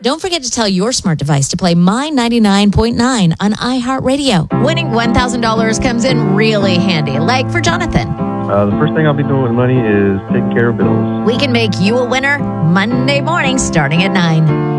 Don't forget to tell your smart device to play My 99.9 on iHeartRadio. Winning $1,000 comes in really handy, like for Jonathan. The first thing I'll be doing with money is taking care of bills. We can make you a winner Monday morning starting at 9.